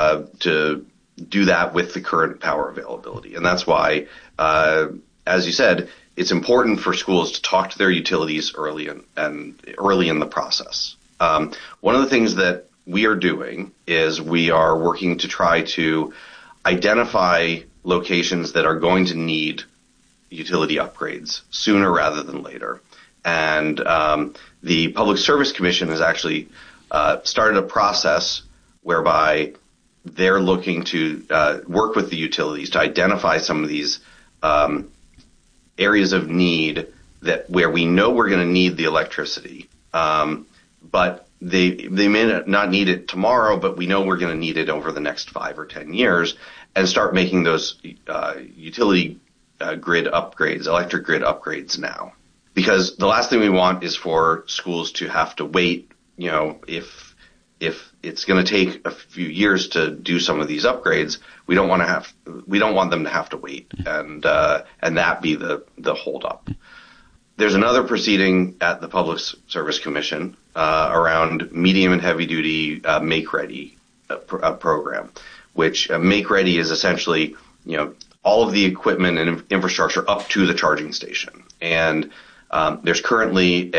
to do that with the current power availability. And that's why, as you said, it's important for schools to talk to their utilities early in the process. One of the things that we are doing is we are working to try to identify locations that are going to need utility upgrades sooner rather than later. And the Public Service Commission has actually started a process whereby they're looking to work with the utilities to identify some of these areas of need where we know we're going to need the electricity, but they may not need it tomorrow, but we know we're going to need it over the next 5 or 10 years, and start making those utility grid upgrades, electric grid upgrades now. Because the last thing we want is for schools to have to wait, if it's going to take a few years to do some of these upgrades, we don't want them to have to wait, and that be the holdup. There's another proceeding at the Public Service Commission around medium and heavy duty Make Ready program, which Make Ready is essentially all of the equipment and infrastructure up to the charging station. And there's currently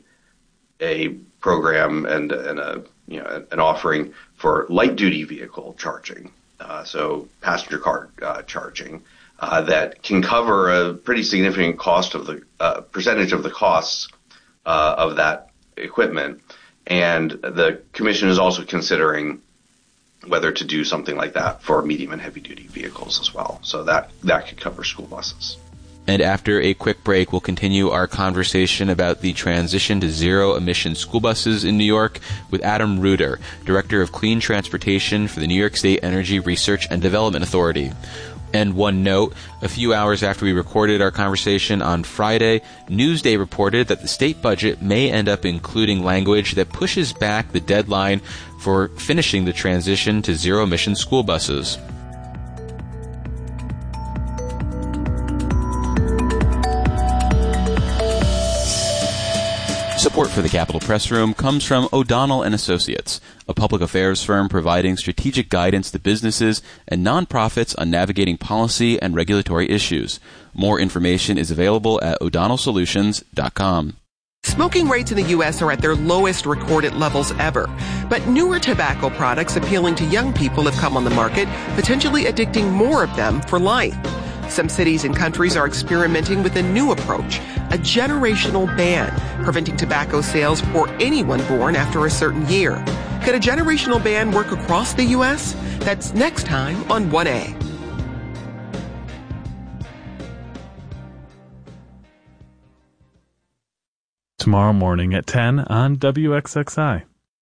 a program and an offering for light duty vehicle charging, so passenger car charging, that can cover a pretty significant cost of the percentage of the costs of that equipment. And the commission is also considering whether to do something like that for medium and heavy duty vehicles as well. So that could cover school buses. And after a quick break, we'll continue our conversation about the transition to zero-emission school buses in New York with Adam Reuter, Director of Clean Transportation for the New York State Energy Research and Development Authority. And one note, a few hours after we recorded our conversation on Friday, Newsday reported that the state budget may end up including language that pushes back the deadline for finishing the transition to zero-emission school buses. Support for the Capitol Press Room comes from O'Donnell & Associates, a public affairs firm providing strategic guidance to businesses and nonprofits on navigating policy and regulatory issues. More information is available at o'donnellsolutions.com. Smoking rates in the U.S. are at their lowest recorded levels ever. But newer tobacco products appealing to young people have come on the market, potentially addicting more of them for life. Some cities and countries are experimenting with a new approach, a generational ban, preventing tobacco sales for anyone born after a certain year. Could a generational ban work across the U.S.? That's next time on 1A. Tomorrow morning at 10 on WXXI.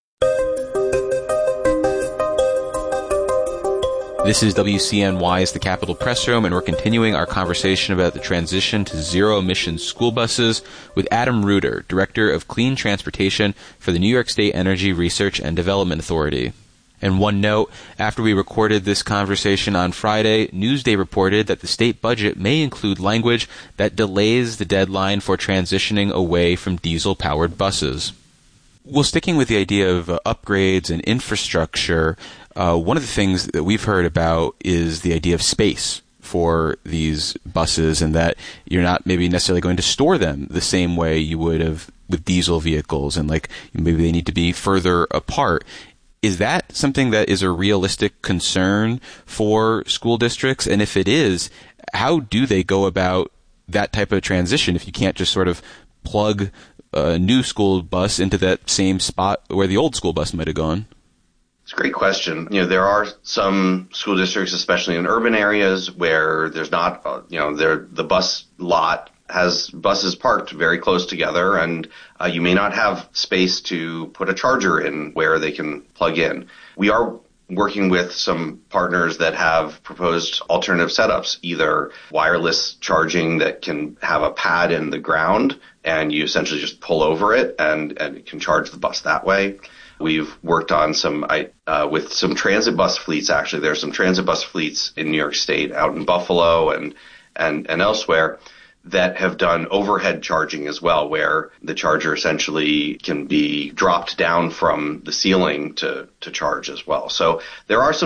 This is WCNY's The Capitol Press Room, and we're continuing our conversation about the transition to zero-emission school buses with Adam Reuter, Director of Clean Transportation for the New York State Energy Research and Development Authority. And one note, after we recorded this conversation on Friday, Newsday reported that the state budget may include language that delays the deadline for transitioning away from diesel-powered buses. Well, sticking with the idea of upgrades and infrastructure, one of the things that we've heard about is the idea of space for these buses, and that you're not maybe necessarily going to store them the same way you would have with diesel vehicles, and like maybe they need to be further apart. Is that something that is a realistic concern for school districts? And if it is, how do they go about that type of transition if you can't just sort of plug a new school bus into that same spot where the old school bus might have gone? It's a great question. There are some school districts, especially in urban areas, where there's not, the bus lot has buses parked very close together, and you may not have space to put a charger in where they can plug in. We are working with some partners that have proposed alternative setups, either wireless charging that can have a pad in the ground and you essentially just pull over it and it can charge the bus that way. We've worked on with some transit bus fleets. Actually, there are some transit bus fleets in New York State, out in Buffalo and elsewhere, that have done overhead charging as well, where the charger essentially can be dropped down from the ceiling to charge as well. So there are some